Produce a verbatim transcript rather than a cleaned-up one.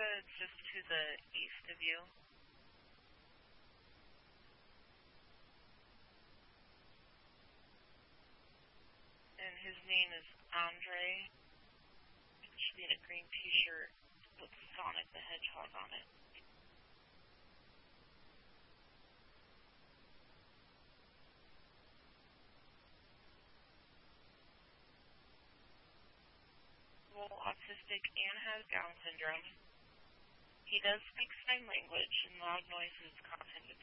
It's just to the east of you. And his name is Andre. He should be in a green t-shirt with Sonic the Hedgehog on it. Autistic and has Down syndrome. He does speak sign language, and loud noises cause him to